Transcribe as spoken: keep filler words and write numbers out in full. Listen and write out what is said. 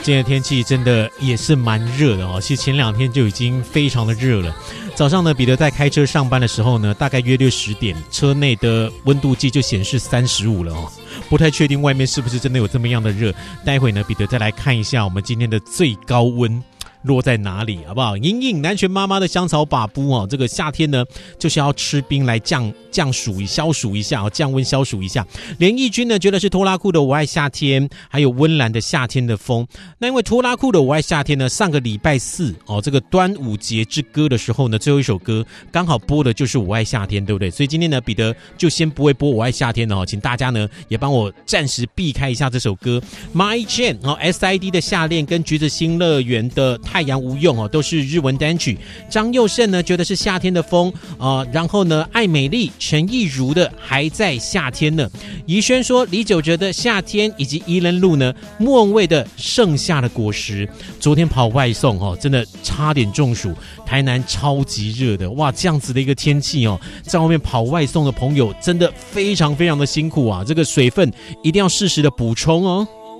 今天的天气真的也是蛮热的哦，其实前两天就已经非常的热了。早上呢，彼得在开车上班的时候呢，大概约略十点，车内的温度计就显示三十五了哦，不太确定外面是不是真的有这么样的热。待会呢，彼得再来看一下我们今天的最高温落在哪里，好不好？莹莹南拳妈妈的香草把布哦，这个夏天呢就是要吃冰来降降暑消暑一下哦，降温消暑一下。连义军呢觉得是拖拉库的我爱夏天，还有温岚的夏天的风。那因为拖拉库的我爱夏天呢，上个礼拜四哦，这个端午节之歌的时候呢，最后一首歌刚好播的就是我爱夏天，对不对？所以今天呢，彼得就先不会播我爱夏天了哦，请大家呢也帮我暂时避开一下这首歌。My Jane 哦 ，S I D 的夏恋跟橘子新乐园的太阳无用哦，都是日文单曲。张佑胜呢觉得是夏天的风啊、呃，然后呢，艾美丽、陈亦儒的还在夏天呢。怡轩说李玖哲的夏天，以及宜人路呢莫文蔚的盛夏的果实。昨天跑外送哦，真的差点中暑。台南超级热的哇，这样子的一个天气哦，在外面跑外送的朋友真的非常非常的辛苦啊，这个水分一定要适时的补充哦。